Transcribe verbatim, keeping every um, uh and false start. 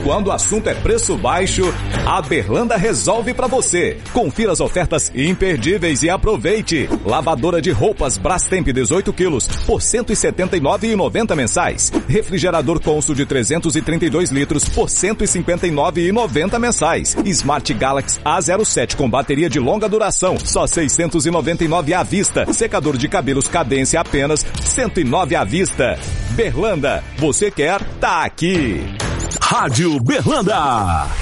Quando o assunto é preço baixo, a Berlanda resolve pra você. Confira as ofertas imperdíveis e aproveite. Lavadora de roupas Brastemp dezoito quilos por cento e setenta e nove reais e noventa centavos mensais. Refrigerador Consul de trezentos e trinta e dois litros por cento e cinquenta e nove reais e noventa centavos mensais. Smart Galaxy A zero sete com bateria de longa duração, só seiscentos e noventa e nove reais à vista. Secador de cabelos Cadência apenas cento e nove reais à vista. Berlanda, você quer? Tá aqui. Rádio Berlanda.